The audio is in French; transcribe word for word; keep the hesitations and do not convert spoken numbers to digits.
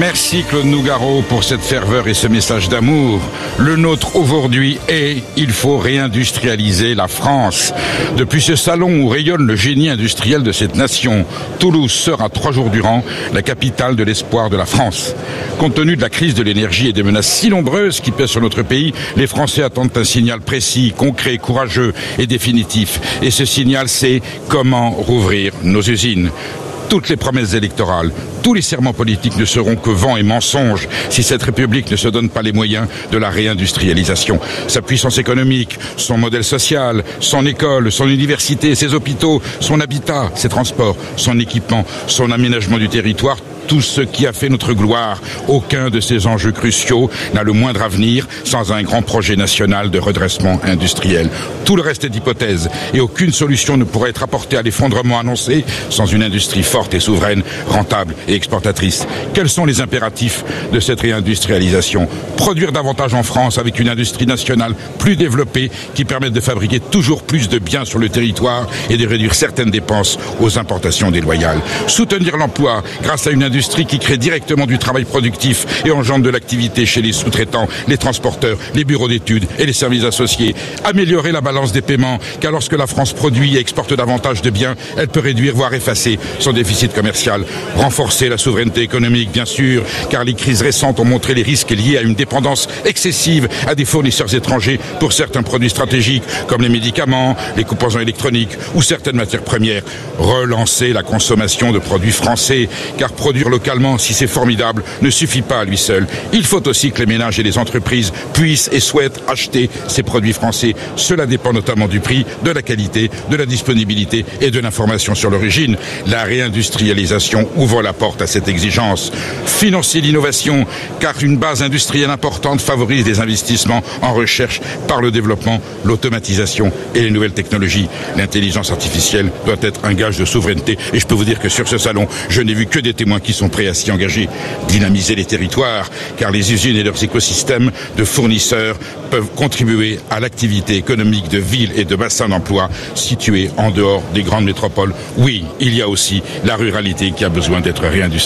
Merci Claude Nougaro pour cette ferveur et ce message d'amour. Le nôtre aujourd'hui est, il faut réindustrialiser la France. Depuis ce salon où rayonne le génie industriel de cette nation, Toulouse sera trois jours durant la capitale de l'espoir de la France. Compte tenu de la crise de l'énergie et des menaces si nombreuses qui pèsent sur notre pays, les Français attendent un signal précis, concret, courageux et définitif. Et ce signal, c'est comment rouvrir nos usines. Toutes les promesses électorales, tous les serments politiques ne seront que vent et mensonges si cette République ne se donne pas les moyens de la réindustrialisation. Sa puissance économique, son modèle social, son école, son université, ses hôpitaux, son habitat, ses transports, son équipement, son aménagement du territoire, tout ce qui a fait notre gloire. Aucun de ces enjeux cruciaux n'a le moindre avenir sans un grand projet national de redressement industriel. Tout le reste est hypothèse et aucune solution ne pourrait être apportée à l'effondrement annoncé sans une industrie forte et souveraine, rentable et exportatrice. Quels sont les impératifs de cette réindustrialisation? Produire davantage en France avec une industrie nationale plus développée qui permette de fabriquer toujours plus de biens sur le territoire et de réduire certaines dépenses aux importations déloyales. Soutenir l'emploi grâce à une industrie qui crée directement du travail productif et engendre de l'activité chez les sous-traitants, les transporteurs, les bureaux d'études et les services associés. Améliorer la balance des paiements, car lorsque la France produit et exporte davantage de biens, elle peut réduire, voire effacer son déficit commercial. Renforcer la souveraineté économique, bien sûr, car les crises récentes ont montré les risques liés à une dépendance excessive à des fournisseurs étrangers pour certains produits stratégiques, comme les médicaments, les composants électroniques ou certaines matières premières. Relancer la consommation de produits français, car produire localement, si c'est formidable, ne suffit pas à lui seul. Il faut aussi que les ménages et les entreprises puissent et souhaitent acheter ces produits français. Cela dépend notamment du prix, de la qualité, de la disponibilité et de l'information sur l'origine. La réindustrialisation ouvre la porte à cette exigence. Financer l'innovation, car une base industrielle importante favorise des investissements en recherche par le développement, l'automatisation et les nouvelles technologies. L'intelligence artificielle doit être un gage de souveraineté. Et je peux vous dire que sur ce salon, je n'ai vu que des témoins qui sont prêts à s'y engager. Dynamiser les territoires, car les usines et leurs écosystèmes de fournisseurs peuvent contribuer à l'activité économique de villes et de bassins d'emploi situés en dehors des grandes métropoles. Oui, il y a aussi la ruralité qui a besoin d'être réindustrialisée.